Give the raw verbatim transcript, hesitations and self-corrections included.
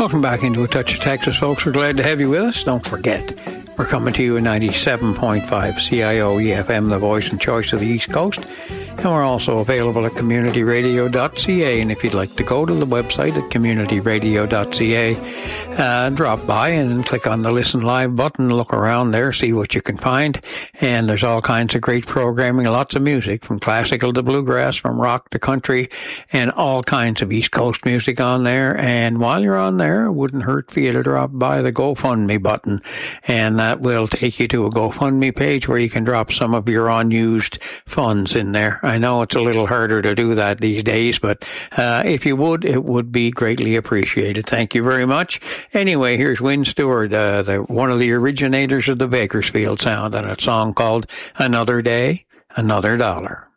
Welcome back into A Touch of Texas, folks. We're glad to have you with us. Don't forget, we're coming to you in ninety-seven point five C I O E F M, the voice and choice of the East Coast. And we're also available at community radio dot c a. And if you'd like to go to the website at community radio dot c a, uh, drop by and click on the Listen Live button, look around there, see what you can find. And there's all kinds of great programming, lots of music, from classical to bluegrass, from rock to country, and all kinds of East Coast music on there. And while you're on there, it wouldn't hurt for you to drop by the GoFundMe button. And that will take you to a GoFundMe page where you can drop some of your unused funds in there. I know it's a little harder to do that these days, but uh, if you would, it would be greatly appreciated. Thank you very much. Anyway, here's Wynn Stewart, uh, the, one of the originators of the Bakersfield sound, and a song called Another Day, Another Dollar.